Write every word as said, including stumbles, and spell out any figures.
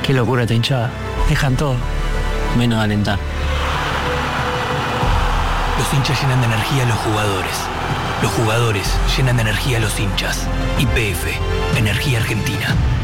Qué locura esta hinchada. Dejan todo, menos alentar. Los hinchas llenan de energía a los jugadores. Los jugadores llenan de energía a los hinchas. Y P F, Energía Argentina.